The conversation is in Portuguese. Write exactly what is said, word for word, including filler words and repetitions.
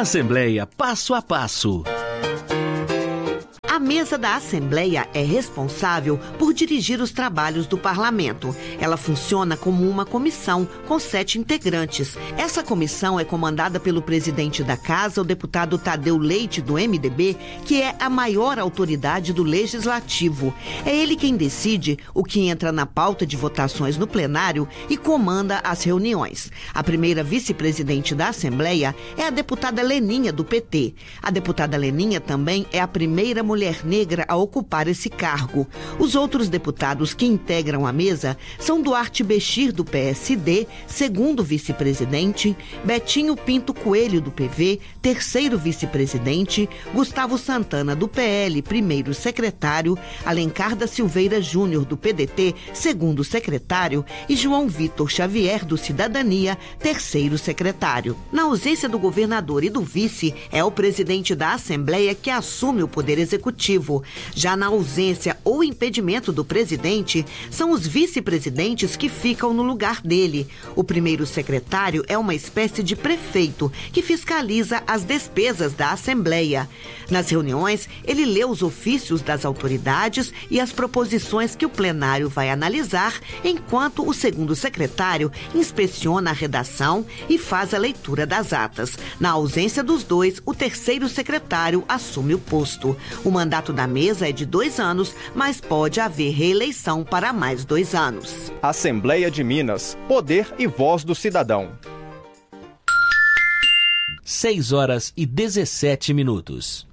Assembleia Passo a Passo. A mesa da Assembleia é responsável por dirigir os trabalhos do Parlamento. Ela funciona como uma comissão com sete integrantes. Essa comissão é comandada pelo presidente da Casa, o deputado Tadeu Leite, do M D B, que é a maior autoridade do Legislativo. É ele quem decide o que entra na pauta de votações no plenário e comanda as reuniões. A primeira vice-presidente da Assembleia é a deputada Leninha, do P T. A deputada Leninha também é a primeira mulher mulher negra a ocupar esse cargo. Os outros deputados que integram a mesa são Duarte Bechir, do P S D, segundo vice-presidente, Betinho Pinto Coelho, do P V, terceiro vice-presidente, Gustavo Santana, do P L, primeiro secretário, Alencar da Silveira Júnior, do P D T, segundo secretário, e João Vitor Xavier, do Cidadania, terceiro secretário. Na ausência do governador e do vice, é o presidente da Assembleia que assume o poder executivo. Já na ausência ou impedimento do presidente, são os vice-presidentes que ficam no lugar dele. O primeiro secretário é uma espécie de prefeito que fiscaliza as despesas da Assembleia. Nas reuniões, ele lê os ofícios das autoridades e as proposições que o plenário vai analisar, enquanto o segundo secretário inspeciona a redação e faz a leitura das atas. Na ausência dos dois, o terceiro secretário assume o posto. O mandato da mesa é de dois anos, mas pode haver reeleição para mais dois anos. Assembleia de Minas. Poder e voz do cidadão. seis horas e dezessete minutos.